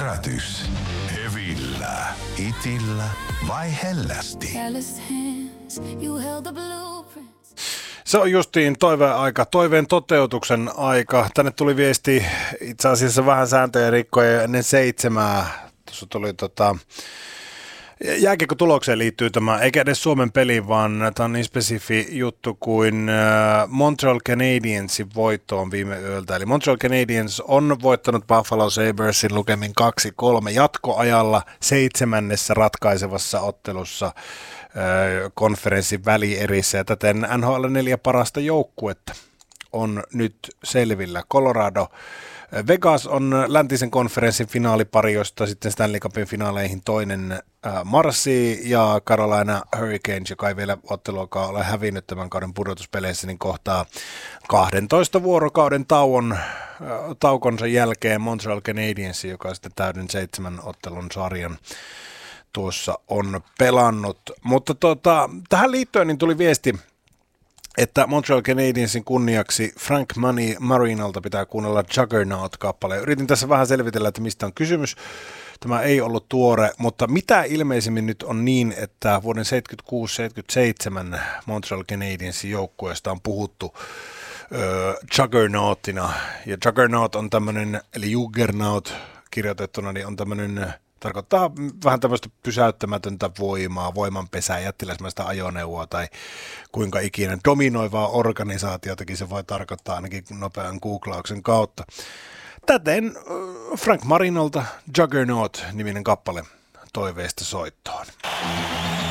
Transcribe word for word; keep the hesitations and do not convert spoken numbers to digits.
Herätys. Hevillä, itillä vai hellästi? Se on justiin toiveen aika, toiveen toteutuksen aika. Tänne tuli viesti itse asiassa vähän sääntöjä rikkoja ennen seitsemää. Tuossa tuli tota... Jääkiekko-tulokseen liittyy tämä, eikä edes Suomen peliin, vaan tämä on niin spesifi juttu kuin Montreal Canadiensin voittoon viime yöltä. Eli Montreal Canadiens on voittanut Buffalo Sabresin lukemin kaksi kolme jatkoajalla seitsemännessä ratkaisevassa ottelussa konferenssin välierissä. Ja täten N H L neljä parasta joukkuetta on nyt selvillä. Colorado, Vegas on läntisen konferenssin finaalipari, josta sitten Stanley Cupin finaaleihin toinen äh, marssii, ja Carolina Hurricanes, joka ei vielä otteluakaan ole hävinnyt tämän kauden pudotuspeleissä, niin kohtaa kahdentoista vuorokauden tauon, äh, taukonsa jälkeen Montreal Canadiens, joka sitten täyden seitsemän ottelun sarjan tuossa on pelannut. Mutta tota, tähän liittyen niin tuli viesti, että Montreal Canadiensin kunniaksi Frank Money Marinalta pitää kuunnella Juggernaut-kappale. Yritin tässä vähän selvitellä, että mistä on kysymys. Tämä ei ollut tuore, mutta mitä ilmeisimmin nyt on niin, että vuoden seitsemänkymmentäkuusi seitsemänkymmentäseitsemän Montreal Canadiensin joukkueesta on puhuttu ö, Juggernautina. Ja Juggernaut on tämmöinen, eli Juggernaut kirjoitettuna, niin on tämmöinen... Tarkoittaa vähän tämmöistä pysäyttämätöntä voimaa, voimanpesää, jättiläismäistä ajoneuvoa tai kuinka ikinä dominoivaa organisaatiotakin se voi tarkoittaa ainakin nopean googlauksen kautta. Täten Frank Marinolta Juggernaut-niminen kappale toiveesta soittoon.